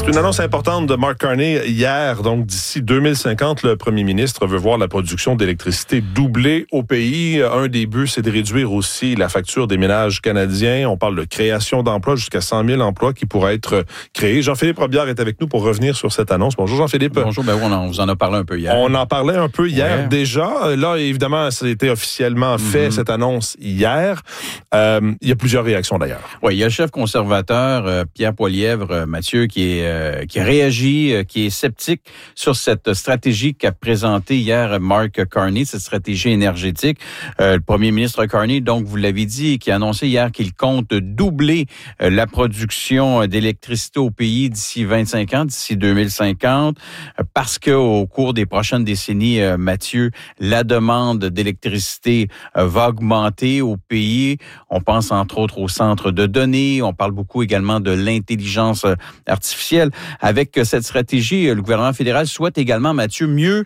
C'est une annonce importante de Mark Carney hier. Donc, d'ici 2050, le premier ministre veut voir la production d'électricité doubler au pays. Un des buts, c'est de réduire aussi la facture des ménages canadiens. On parle de création d'emplois, jusqu'à 100 000 emplois qui pourraient être créés. Jean-Philippe Robillard est avec nous pour revenir sur cette annonce. Bonjour Jean-Philippe. Bonjour, on vous en a parlé un peu hier. On en parlait un peu hier déjà. Là, évidemment, ça a été officiellement fait, cette annonce hier. Il y a plusieurs réactions d'ailleurs. Oui, il y a le chef conservateur, Pierre Poilievre, Mathieu, qui a réagi, qui est sceptique sur cette stratégie qu'a présentée hier Mark Carney, cette stratégie énergétique. Le premier ministre Carney, donc, vous l'avez dit, qui a annoncé hier qu'il compte doubler la production d'électricité au pays d'ici 25 ans, d'ici 2050, parce que au cours des prochaines décennies, Mathieu, la demande d'électricité va augmenter au pays. On pense entre autres au centre de données. On parle beaucoup également de l'intelligence artificielle. Avec cette stratégie, le gouvernement fédéral souhaite également, Mathieu, mieux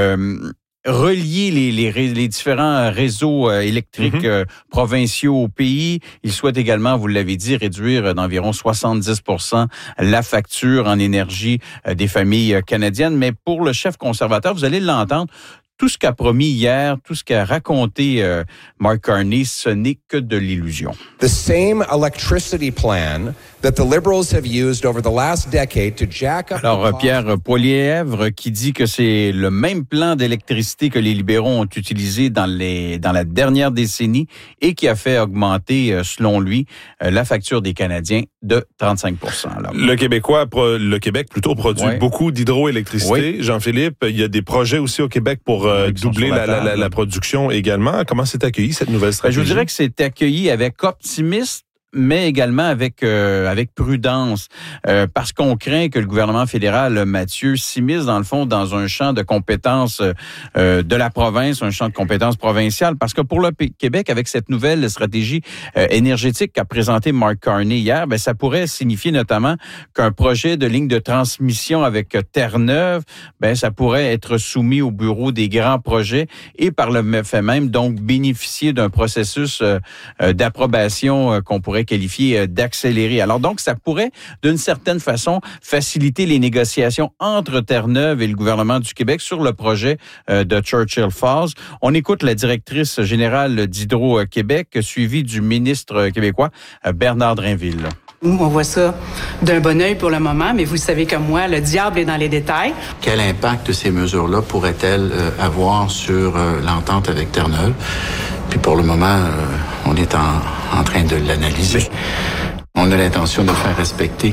relier les différents réseaux électriques provinciaux au pays. Il souhaite également, vous l'avez dit, réduire d'environ 70% la facture en énergie des familles canadiennes. Mais pour le chef conservateur, vous allez l'entendre, tout ce qu'a promis hier, tout ce qu'a raconté Mark Carney, ce n'est que de l'illusion. The same electricity plan that the Liberals have used over the last decade to jack up. Alors, Pierre Poilievre qui dit que c'est le même plan d'électricité que les libéraux ont utilisé dans la dernière décennie et qui a fait augmenter, selon lui, la facture des Canadiens de 35%. Alors, le Québec produit beaucoup d'hydroélectricité. Oui. Jean-Philippe, il y a des projets aussi au Québec pour doubler la production également. Comment c'est accueilli, cette nouvelle stratégie? Je vous dirais que c'est accueilli avec optimisme, mais également avec prudence, parce qu'on craint que le gouvernement fédéral, Mathieu, s'immisce dans le fond dans un champ de compétences de la province, un champ de compétences provinciales, parce que pour le Québec, avec cette nouvelle stratégie énergétique qu'a présentée Mark Carney hier, ça pourrait signifier notamment qu'un projet de ligne de transmission avec Terre-Neuve, ça pourrait être soumis au bureau des grands projets et par le fait même donc bénéficier d'un processus d'approbation qu'on pourrait qualifié d'accéléré. Alors donc, ça pourrait, d'une certaine façon, faciliter les négociations entre Terre-Neuve et le gouvernement du Québec sur le projet de Churchill Falls. On écoute la directrice générale d'Hydro-Québec, suivie du ministre québécois, Bernard Drinville. Nous, on voit ça d'un bon œil pour le moment, mais vous savez comme moi, le diable est dans les détails. Quel impact ces mesures-là pourraient-elles avoir sur l'entente avec Terre-Neuve? Puis pour le moment, on est en train de l'analyser. On a l'intention de faire respecter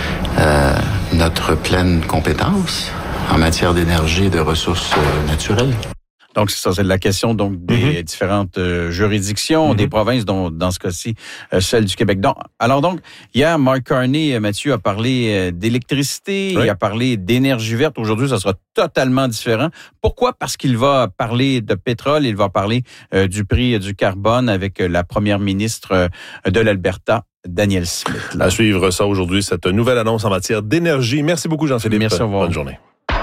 notre pleine compétence en matière d'énergie et de ressources naturelles. Donc, c'est ça, c'est la question donc des différentes juridictions, des provinces, dont dans ce cas-ci, celle du Québec. Donc, hier, Mark Carney, Mathieu, a parlé d'électricité, il a parlé d'énergie verte. Aujourd'hui, ça sera totalement différent. Pourquoi? Parce qu'il va parler de pétrole, il va parler du prix du carbone avec la première ministre de l'Alberta, Danielle Smith. À suivre ça aujourd'hui, cette nouvelle annonce en matière d'énergie. Merci beaucoup, Jean-Philippe. Merci, au revoir. Bonne journée.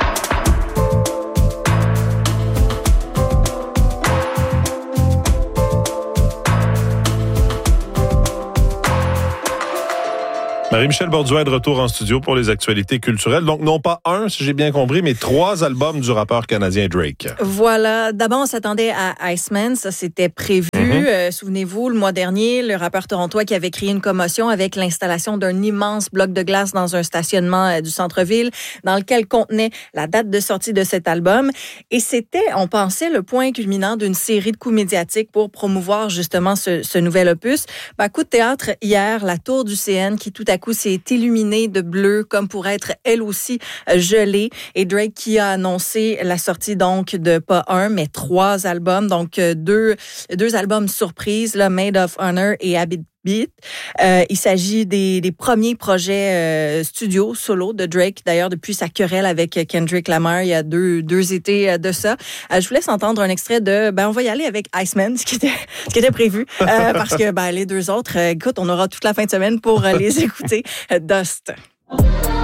Marie-Michel Borduin est de retour en studio pour les actualités culturelles. Donc, non pas un, si j'ai bien compris, mais 3 albums du rappeur canadien Drake. Voilà. D'abord, on s'attendait à Iceman. Ça, c'était prévu. Souvenez-vous, le mois dernier, le rappeur torontois qui avait créé une commotion avec l'installation d'un immense bloc de glace dans un stationnement du centre-ville dans lequel contenait la date de sortie de cet album. Et c'était, on pensait, le point culminant d'une série de coups médiatiques pour promouvoir justement ce nouvel opus. Coup de théâtre hier, la tour du CN qui tout à coup s'est illuminée de bleu comme pour être elle aussi gelée. Et Drake qui a annoncé la sortie donc de pas un, mais 3 albums. Donc deux albums surprises, là, Made of Honor et Habit Beat. Il s'agit des premiers projets studio solo de Drake. D'ailleurs, depuis sa querelle avec Kendrick Lamar, il y a deux étés de ça. Je vous laisse entendre un extrait de... on va y aller avec Iceman, ce qui était prévu. Parce que les 2 autres, écoute, on aura toute la fin de semaine pour les écouter. Dust.